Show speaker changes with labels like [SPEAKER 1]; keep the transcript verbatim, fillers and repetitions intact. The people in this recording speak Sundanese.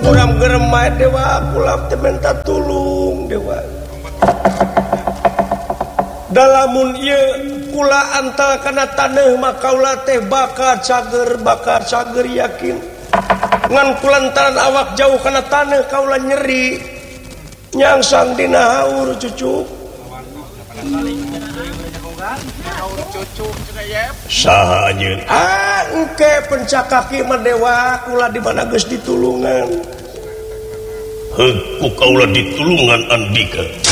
[SPEAKER 1] kurang geremai dewa kula teh minta tulung dewa dalamun ieu kula antal kana taneuh mah kaula teh bakal cager bakal cager yakin ngan kulantaran awak jauh kana taneuh kaula nyeri nyangsang dina haur cucuk saha anjeun ah engke pencakaki mah dewa kula di mana geus ditulungan
[SPEAKER 2] heuk ku kaula ditulungan Andika